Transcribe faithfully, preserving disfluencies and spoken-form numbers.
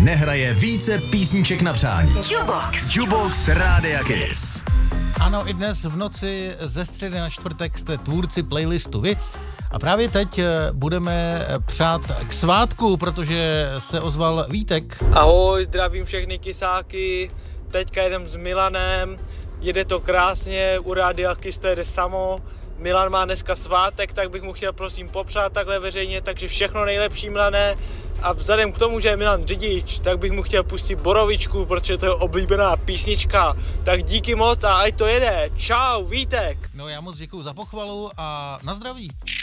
nehraje více písniček na přání. Jukebox. Jukebox Rádia Kiss. Ano, i dnes v noci ze středy na čtvrtek jste tvůrci playlistu vy. A právě teď budeme přát k svátku, protože se ozval Vítek. Ahoj, zdravím všechny kysáky. Teďka jedem s Milanem. Jede to krásně, u Rádia Kiss to jede samo. Milan má dneska svátek, tak bych mu chtěl prosím popřát takhle veřejně, takže všechno nejlepší, Milane. A vzhledem k tomu, že je Milan řidič, tak bych mu chtěl pustit Borovičku, protože to je oblíbená písnička. Tak díky moc a ať to jede. Čau, Vítek. No já moc děkuju za pochvalu a na zdraví.